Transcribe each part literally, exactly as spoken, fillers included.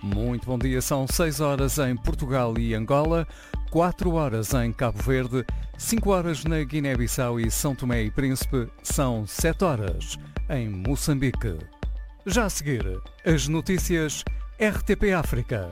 Muito bom dia, são seis horas em Portugal e Angola, quatro horas em Cabo Verde, cinco horas na Guiné-Bissau e São Tomé e Príncipe, são sete horas em Moçambique. Já a seguir, as notícias R T P África.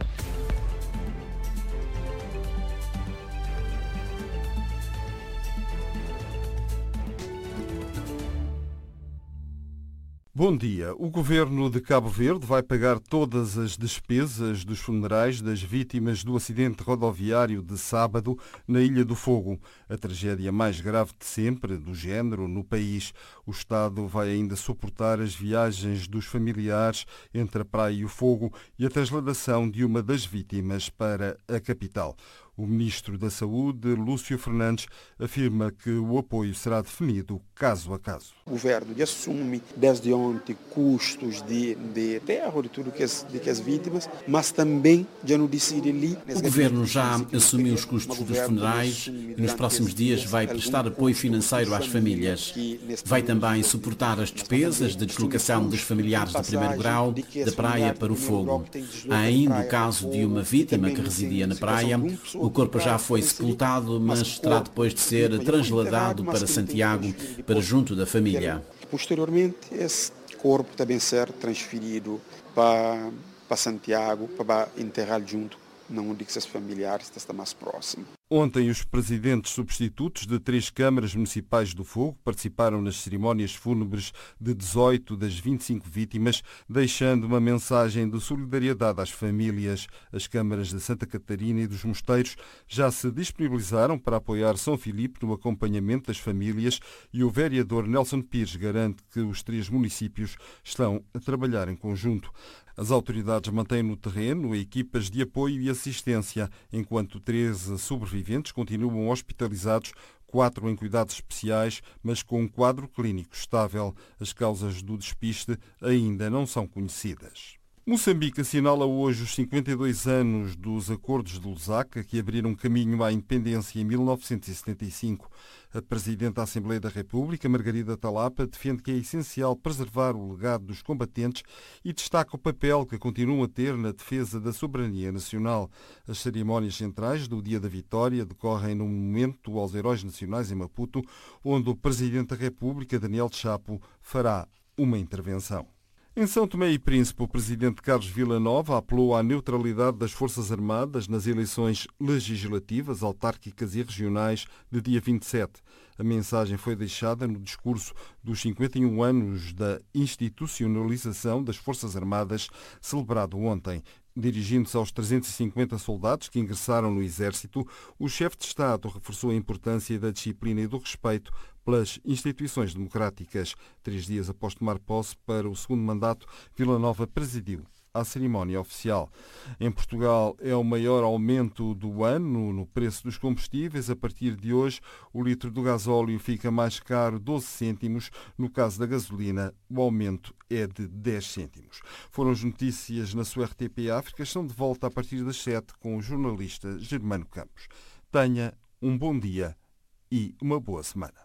Bom dia. O Governo de Cabo Verde vai pagar todas as despesas dos funerais das vítimas do acidente rodoviário de sábado na Ilha do Fogo, a tragédia mais grave de sempre do género no país. O Estado vai ainda suportar as viagens dos familiares entre a praia e o fogo e a trasladação de uma das vítimas para a capital. O Ministro da Saúde, Lúcio Fernandes, afirma que o apoio será definido caso a caso. O governo assume desde ontem custos de, de enterro de tudo que as, de que as vítimas, mas também já não decide ali. O governo já assumiu os custos dos funerais e nos próximos dias vai prestar apoio financeiro às famílias. Vai também suportar as despesas de deslocação dos familiares de primeiro grau da praia para o fogo. Há ainda o caso de uma vítima que residia na praia. O corpo já foi sepultado, mas terá depois de ser trasladado para Santiago, para junto da família. Posteriormente, esse corpo também ser transferido para, para Santiago, para enterrar junto, não de que seus familiares estão mais próximos. Ontem, os presidentes substitutos de três câmaras municipais do Fogo participaram nas cerimónias fúnebres de dezoito das vinte e cinco vítimas, deixando uma mensagem de solidariedade às famílias. As câmaras de Santa Catarina e dos Mosteiros já se disponibilizaram para apoiar São Filipe no acompanhamento das famílias e o vereador Nelson Pires garante que os três municípios estão a trabalhar em conjunto. As autoridades mantêm no terreno equipas de apoio e assistência, enquanto treze sobreviventes continuam hospitalizados, quatro em cuidados especiais, mas com um quadro clínico estável. As causas do despiste ainda não são conhecidas. Moçambique assinala hoje os cinquenta e dois anos dos Acordos de Lusaka, que abriram caminho à independência em mil novecentos e setenta e cinco. A Presidente da Assembleia da República, Margarida Talapa, defende que é essencial preservar o legado dos combatentes e destaca o papel que continuam a ter na defesa da soberania nacional. As cerimónias centrais do Dia da Vitória decorrem no monumento aos heróis nacionais em Maputo, onde o Presidente da República, Daniel Chapo, fará uma intervenção. Em São Tomé e Príncipe, o presidente Carlos Villanova apelou à neutralidade das Forças Armadas nas eleições legislativas, autárquicas e regionais de dia vinte e sete. A mensagem foi deixada no discurso dos cinquenta e um anos da institucionalização das Forças Armadas, celebrado ontem. Dirigindo-se aos trezentos e cinquenta soldados que ingressaram no Exército, o chefe de Estado reforçou a importância da disciplina e do respeito pelas instituições democráticas. Três dias após tomar posse para o segundo mandato, Villanova presidiu à cerimónia oficial. Em Portugal é o maior aumento do ano no preço dos combustíveis. A partir de hoje, o litro do gasóleo fica mais caro doze cêntimos. No caso da gasolina, o aumento é de dez cêntimos. Foram as notícias na sua R T P África. Estão de volta a partir das sete com o jornalista Germano Campos. Tenha um bom dia e uma boa semana.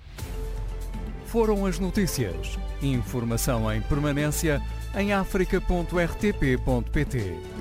Foram as notícias. Informação em permanência em africa ponto r t p ponto p t.